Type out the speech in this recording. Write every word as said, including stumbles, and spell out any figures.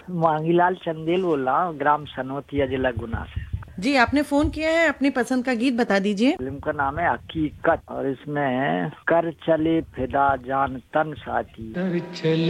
मांगीलाल चंदेल बोल रहा हूँ, ग्राम सनोतिया, जिला गुना से। जी, आपने फोन किया है, अपनी पसंद का गीत बता दीजिए। फिल्म का नाम है हकीकत और इसमें कर चले फिदा जान तन साथी। कर चले